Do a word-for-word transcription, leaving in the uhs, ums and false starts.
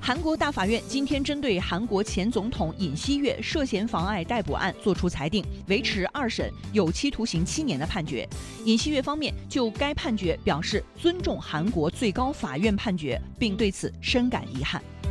韩国大法院今天针对韩国前总统尹锡悦涉嫌妨碍逮捕案作出裁定，维持二审有期徒刑七年的判决。尹锡悦方面就该判决表示尊重韩国最高法院判决，并对此深感遗憾。